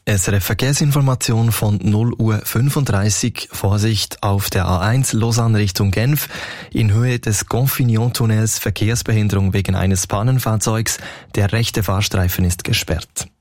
SRF Verkehrsinformation von 0:35 Uhr. Vorsicht auf der A1 Lausanne Richtung Genf. In Höhe des Gonfignon-Tunnels Verkehrsbehinderung wegen eines Pannenfahrzeugs. Der rechte Fahrstreifen ist gesperrt.